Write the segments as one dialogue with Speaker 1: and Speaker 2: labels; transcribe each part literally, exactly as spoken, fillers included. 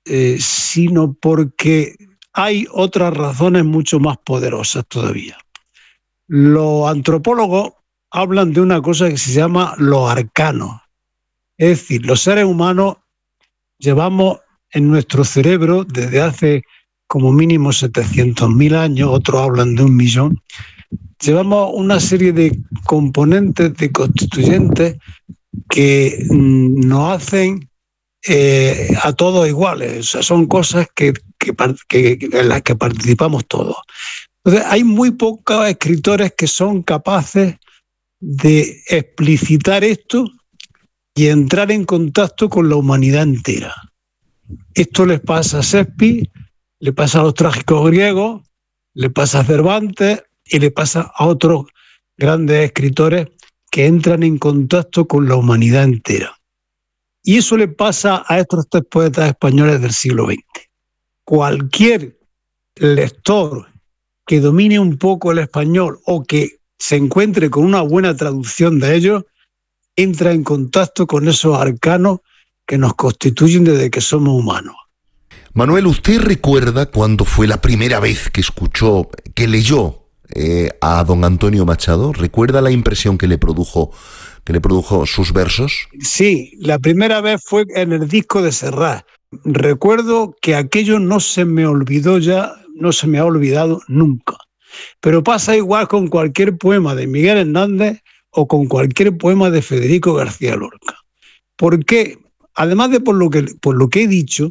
Speaker 1: eh, sino porque hay otras razones mucho más poderosas todavía. Los antropólogos hablan de una cosa que se llama lo arcano. Es decir, los seres humanos llevamos en nuestro cerebro desde hace como mínimo setecientos mil años, otros hablan de un millón, llevamos una serie de componentes, de constituyentes que mm, nos hacen eh, a todos iguales. O sea, son cosas que, que, que, en las que participamos todos. Entonces, hay muy pocos escritores que son capaces de explicitar esto y entrar en contacto con la humanidad entera. Esto les pasa a Shakespeare, le pasa a los trágicos griegos, le pasa a Cervantes y le pasa a otros grandes escritores que entran en contacto con la humanidad entera. Y eso le pasa a estos tres poetas españoles del siglo veinte. Cualquier lector que domine un poco el español o que se encuentre con una buena traducción de ellos, entra en contacto con esos arcanos que nos constituyen desde que somos humanos.
Speaker 2: Manuel, ¿usted recuerda cuándo fue la primera vez que escuchó, que leyó eh, a don Antonio Machado? ¿Recuerda la impresión que le produjo, que le produjo sus versos?
Speaker 1: Sí, la primera vez fue en el disco de Serrat. Recuerdo que aquello no se me olvidó ya, no se me ha olvidado nunca. Pero pasa igual con cualquier poema de Miguel Hernández o con cualquier poema de Federico García Lorca. Porque, además de por lo que, por lo que he dicho,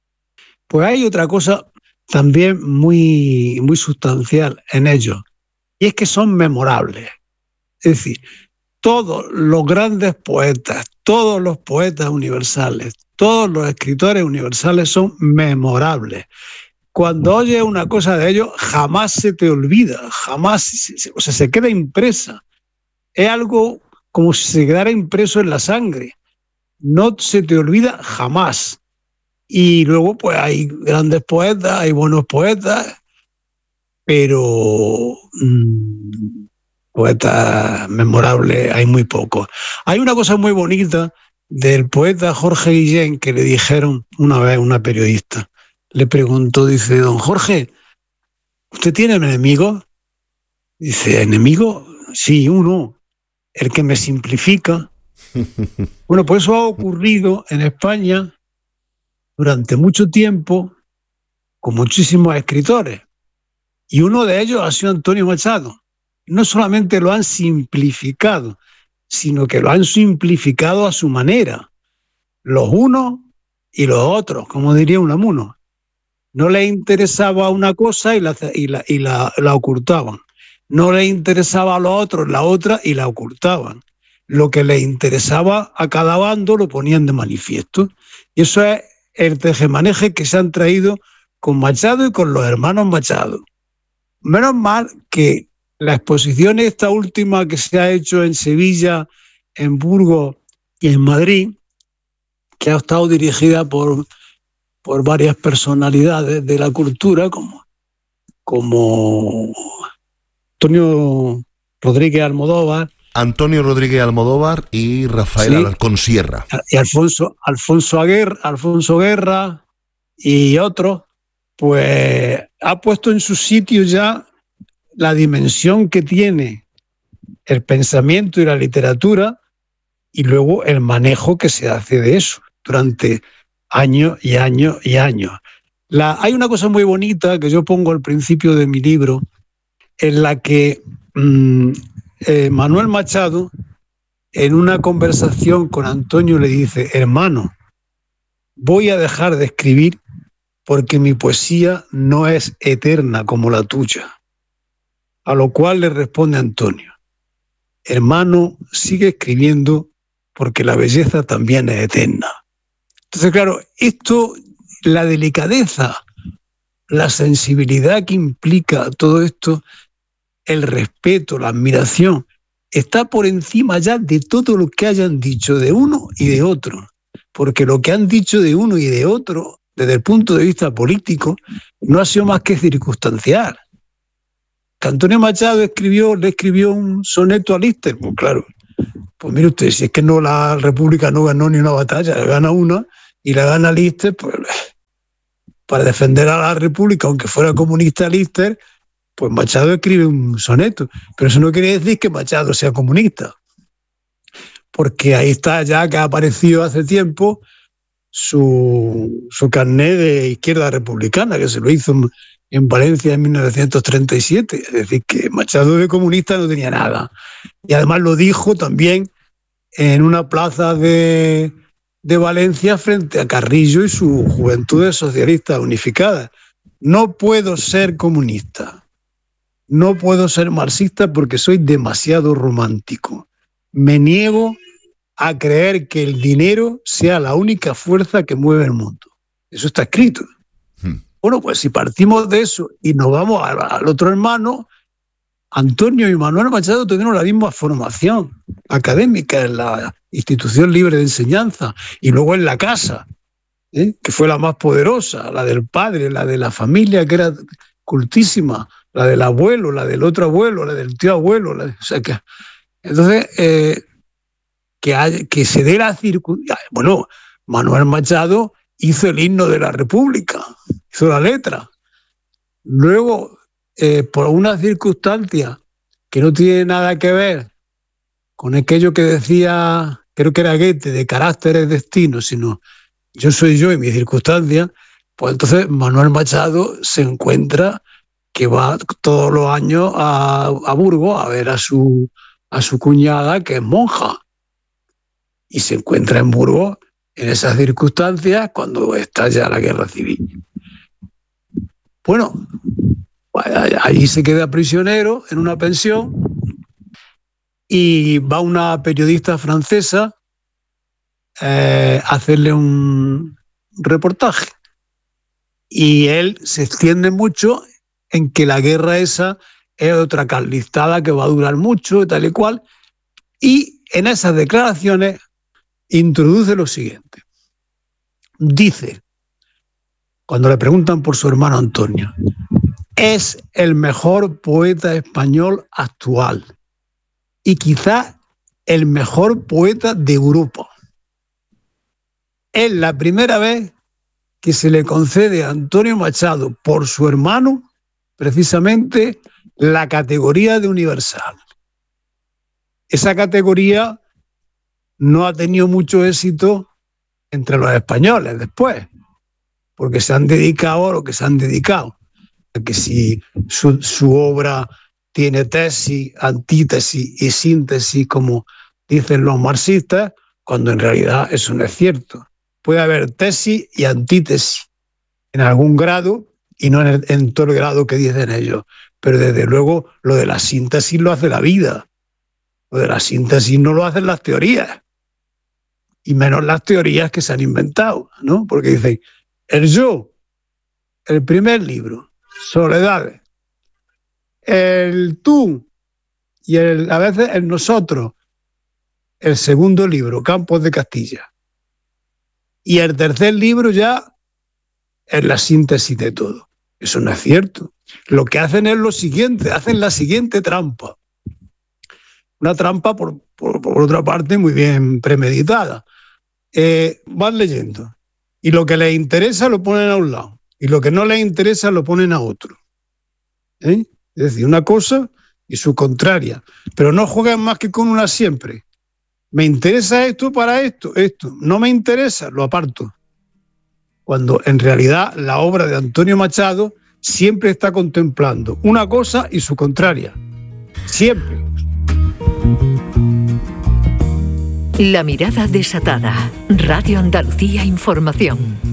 Speaker 1: pues hay otra cosa también muy, muy sustancial en ellos, y es que son memorables. Es decir, todos los grandes poetas, todos los poetas universales, todos los escritores universales son memorables. Cuando oyes una cosa de ellos, jamás se te olvida, jamás, o sea, se queda impresa. Es algo como si se quedara impreso en la sangre. No se te olvida jamás. Y luego, pues, hay grandes poetas, hay buenos poetas, pero mmm, poetas memorables hay muy pocos. Hay una cosa muy bonita del poeta Jorge Guillén que le dijeron una vez una periodista. Le preguntó, dice, don Jorge, ¿usted tiene enemigos? Dice, ¿enemigo? Sí, uno, el que me simplifica. Bueno, pues eso ha ocurrido en España durante mucho tiempo con muchísimos escritores. Y uno de ellos ha sido Antonio Machado. No solamente lo han simplificado, sino que lo han simplificado a su manera. Los unos y los otros, como diría Unamuno. No les interesaba una cosa y la, y la, y la, la ocultaban. No les interesaba a los otros la otra y la ocultaban. Lo que les interesaba a cada bando lo ponían de manifiesto. Y eso es el tejemaneje que se han traído con Machado y con los hermanos Machado. Menos mal que la exposición esta última que se ha hecho en Sevilla, en Burgos y en Madrid, que ha estado dirigida por, por varias personalidades de la cultura, como, como Antonio Rodríguez Almodóvar,
Speaker 2: Antonio Rodríguez Almodóvar y Rafael sí, Alarcón Sierra.
Speaker 1: Y Alfonso, Alfonso, Aguer, Alfonso Guerra y otros, pues ha puesto en su sitio ya la dimensión que tiene el pensamiento y la literatura y luego el manejo que se hace de eso durante años y años y años. La, hay una cosa muy bonita que yo pongo al principio de mi libro en la que mmm, eh, Manuel Machado en una conversación con Antonio le dice, hermano, voy a dejar de escribir porque mi poesía no es eterna como la tuya. A lo cual le responde Antonio, hermano, sigue escribiendo porque la belleza también es eterna. Entonces, claro, esto, la delicadeza, la sensibilidad que implica todo esto, el respeto, la admiración, está por encima ya de todo lo que hayan dicho de uno y de otro. Porque lo que han dicho de uno y de otro, desde el punto de vista político, no ha sido más que circunstancial. Que Antonio Machado escribió, le escribió un soneto a Lister, pues claro, pues mire usted, si es que no la República no ganó ni una batalla, gana una, y la gana Lister, pues para defender a la República, aunque fuera comunista Lister, pues Machado escribe un soneto. Pero eso no quiere decir que Machado sea comunista, porque ahí está ya que ha aparecido hace tiempo su, su carnet de izquierda republicana, que se lo hizo en, en Valencia en mil novecientos treinta y siete. Es decir, que Machado de comunista no tenía nada. Y además lo dijo también en una plaza de, de Valencia frente a Carrillo y su Juventudes Socialistas Unificadas. No puedo ser comunista, no puedo ser marxista porque soy demasiado romántico. Me niego a creer que el dinero sea la única fuerza que mueve el mundo. Eso está escrito. Hmm. Bueno, pues si partimos de eso y nos vamos al, al otro hermano, Antonio y Manuel Machado tuvieron la misma formación académica en la Institución Libre de Enseñanza y luego en la casa, ¿eh? que fue la más poderosa, la del padre, la de la familia, que era cultísima, la del abuelo, la del otro abuelo, la del tío abuelo. La de, o sea que, entonces, eh, que, hay, que se dé la circunstancia. Bueno, Manuel Machado hizo el himno de la República, hizo la letra. Luego, eh, por una circunstancia que no tiene nada que ver con aquello que decía, creo que era Goethe, de carácter es destino, sino yo soy yo y mi circunstancia, pues entonces Manuel Machado se encuentra que va todos los años a, a Burgos a ver a su, a su cuñada, que es monja, y se encuentra en Burgos en esas circunstancias cuando estalla la guerra civil. Bueno, allí se queda prisionero en una pensión y va una periodista francesa eh, a hacerle un reportaje. Y él se extiende mucho en que la guerra esa es otra carlistada que va a durar mucho y tal y cual. Y en esas declaraciones introduce lo siguiente. Dice, cuando le preguntan por su hermano Antonio, es el mejor poeta español actual y quizás el mejor poeta de Europa. Es la primera vez que se le concede a Antonio Machado por su hermano precisamente la categoría de universal. Esa categoría no ha tenido mucho éxito entre los españoles después, porque se han dedicado a lo que se han dedicado. Que si su, su obra tiene tesis, antítesis y síntesis, como dicen los marxistas, cuando en realidad eso no es cierto. Puede haber tesis y antítesis en algún grado y no en, el, en todo el grado que dicen ellos. Pero desde luego lo de la síntesis lo hace la vida. Lo de la síntesis no lo hacen las teorías. Y menos las teorías que se han inventado, ¿no? Porque dicen, el yo, el primer libro, Soledades, el tú y el, a veces el nosotros, el segundo libro, Campos de Castilla. Y el tercer libro ya es la síntesis de todo. Eso no es cierto. Lo que hacen es lo siguiente, hacen la siguiente trampa. Una trampa, por, por, por otra parte, muy bien premeditada. Eh, van leyendo y lo que les interesa lo ponen a un lado y lo que no les interesa lo ponen a otro. ¿Eh? Es decir, una cosa y su contraria. Pero no juegan más que con una siempre. Me interesa esto para esto, esto. No me interesa, lo aparto. Cuando en realidad la obra de Antonio Machado siempre está contemplando una cosa y su contraria. Siempre.
Speaker 3: La mirada desatada. Radio Andalucía Información.